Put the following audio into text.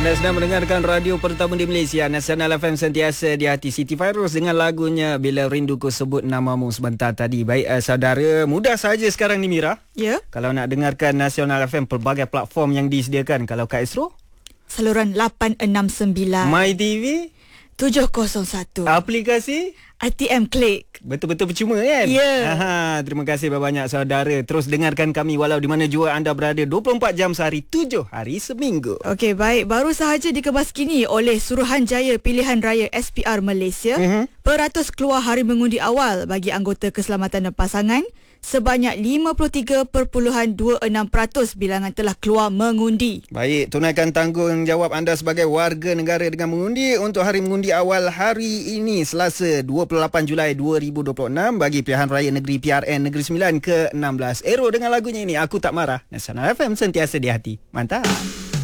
Anda sedang mendengarkan radio pertama di Malaysia, Nasional FM, sentiasa di hati. Siti Fairuz dengan lagunya Bila Rinduku Sebut Namamu sebentar tadi. Baik, saudara, mudah saja sekarang ni Mira. Ya. Kalau nak dengarkan Nasional FM, pelbagai platform yang disediakan. Kalau Kak Esro, saluran 869, My TV, 701, aplikasi RTM Click. betul-betul percuma kan? Ya. Terima kasih banyak saudara. Terus dengarkan kami walau di mana jua anda berada, 24 jam sehari, 7 hari seminggu. Okey, baik. Baru sahaja dikebas kini oleh Suruhanjaya Pilihan Raya SPR Malaysia, peratus keluar hari mengundi awal bagi anggota keselamatan dan pasangan. Sebanyak 53.26% bilangan telah keluar mengundi. Baik, tunaikan tanggungjawab anda sebagai warga negara dengan mengundi untuk hari mengundi awal hari ini, Selasa 28 Julai 2026 bagi Pilihan Raya Negeri PRN Negeri Sembilan ke-16. Ero dengan lagunya ini, Aku Tak Marah. Nasional FM, sentiasa di hati. Mantap.